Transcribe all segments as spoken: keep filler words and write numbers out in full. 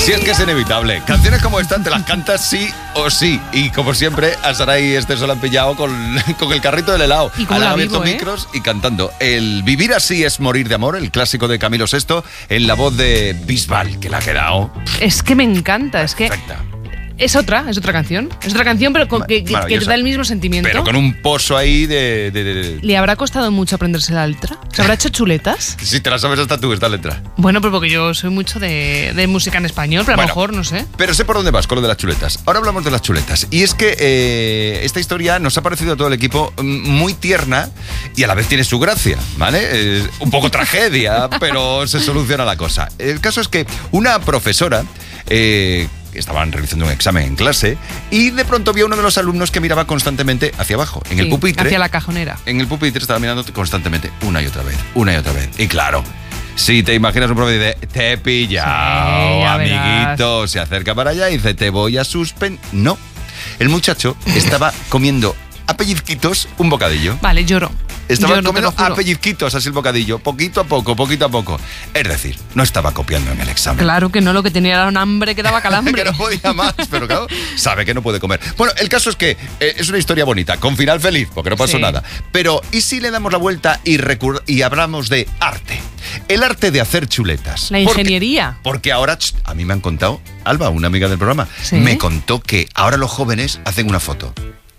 Si es que es inevitable. Canciones como esta te las cantas sí o sí. Y como siempre, a Saray este se lo han pillado con, con el carrito del helado. Y como han la abierto vivo, ¿eh? micros y cantando. El Vivir así es morir de amor, el clásico de Camilo sexto, en la voz de Bisbal, que la ha quedado. Es que me encanta, es que... Perfecta. Es otra, es otra canción. Es otra canción, pero con, que, que, que te da el mismo sentimiento. Pero con un pozo ahí de... de, de... ¿Le habrá costado mucho aprenderse la letra? ¿Se habrá hecho chuletas? Sí, te la sabes hasta tú, esta letra. Bueno, pero porque yo soy mucho de, de música en español, pero a lo Bueno, mejor, no sé. Pero sé por dónde vas con lo de las chuletas. Ahora hablamos de las chuletas. Y es que eh, esta historia nos ha parecido a todo el equipo muy tierna y a la vez tiene su gracia, ¿vale? Eh, un poco tragedia, pero se soluciona la cosa. El caso es que una profesora... Eh, estaban realizando un examen en clase y de pronto vio a uno de los alumnos que miraba constantemente hacia abajo, en Sí, el pupitre. hacia la cajonera. En el pupitre estaba mirando constantemente, una y otra vez, una y otra vez. Y claro, si te imaginas un profe de te he pillado, Sí, ya amiguito, verás. se acerca para allá y dice, te voy a suspender. No, el muchacho estaba comiendo a pellizquitos un bocadillo. Vale, lloro. Estaba Yo no te comiendo lo juro. a pellizquitos así el bocadillo, poquito a poco, poquito a poco. Es decir, no estaba copiando en el examen. Claro que no, lo que tenía era un hambre que daba calambre. que no podía más, pero claro, sabe que no puede comer. Bueno, el caso es que eh, es una historia bonita, con final feliz, porque no pasó Sí. nada. Pero, ¿y si le damos la vuelta y, recur- y hablamos de arte? El arte de hacer chuletas. La Porque- ingeniería. Porque, ahora, ch, a mí me han contado, Alba, una amiga del programa, ¿Sí? me contó que ahora los jóvenes hacen una foto.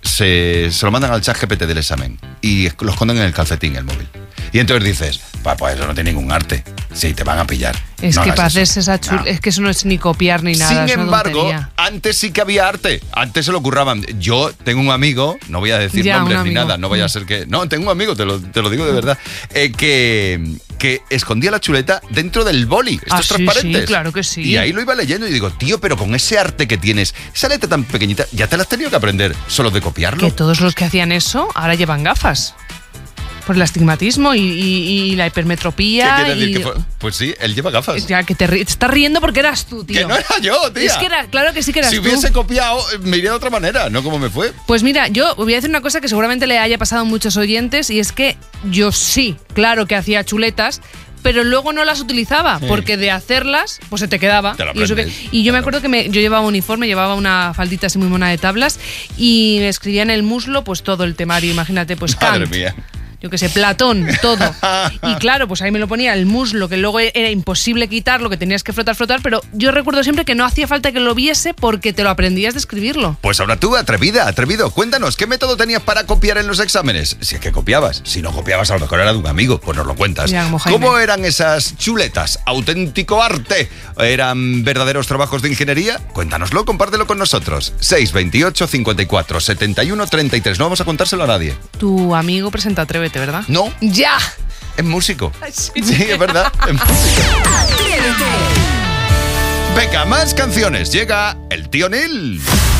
Se, se lo mandan al chat G P T del examen y lo esconden en el calcetín, el móvil. Y entonces dices, pa, pues eso no tiene ningún arte. Sí, te van a pillar. Es No que hagas para eso. hacerse esa chul... No. Es que eso no es ni copiar ni nada. Sin es una embargo, tontería. antes sí que había arte. Antes se lo curraban. Yo tengo un amigo, no voy a decir Ya, nombres un ni amigo. nada, no vaya a ser que... No, tengo un amigo, te lo, te lo digo de verdad, eh, que, que escondía la chuleta dentro del boli. Estos Ah, sí, transparentes. sí, claro que sí. Y ahí lo iba leyendo y digo, tío, pero con ese arte que tienes, esa letra tan pequeñita, ya te la has tenido que aprender solo de copiarlo. Que todos los que hacían eso ahora llevan gafas. Por el astigmatismo y, y- y la ¿Qué hipermetropía. quiere decir? y- Que fue- Pues sí, él lleva gafas. Ya, que te, ri- te estás riendo porque eras tú, tío. Que no era yo, tía. Es que era, claro que sí que eras Si tú. hubiese copiado, me iría de otra manera, no como me fue. Pues mira, yo voy a decir una cosa que seguramente le haya pasado a muchos oyentes y es que yo sí, claro que hacía chuletas, pero luego no las utilizaba porque de hacerlas, pues se te quedaba. Te lo y, eso que- aprendes, y yo me claro. acuerdo que me- yo llevaba uniforme, llevaba una faldita así muy mona de tablas y me escribía en el muslo pues todo el temario, imagínate, pues Madre Kant. mía. Yo que sé, Platón, todo. Y claro, pues ahí me lo ponía el muslo, que luego era imposible quitarlo, que tenías que frotar, frotar, pero yo recuerdo siempre que no hacía falta que lo viese porque te lo aprendías de escribirlo. Pues ahora tú, atrevida, atrevido, cuéntanos, ¿qué método tenías para copiar en los exámenes? Si es que copiabas, si no copiabas a lo mejor era de un amigo, pues nos lo cuentas. Ya, como Jaime. ¿Cómo eran esas chuletas? ¿Auténtico arte? ¿Eran verdaderos trabajos de ingeniería? Cuéntanoslo, compártelo con nosotros. seis veintiocho, cincuenta y cuatro, setenta y uno, treinta y tres. No vamos a contárselo a nadie. Tu amigo presenta Atrévete, ¿verdad? No, ¡Ya! es músico. Sí. Sí, es verdad, es músico. Venga, más canciones. Llega el tío Nil.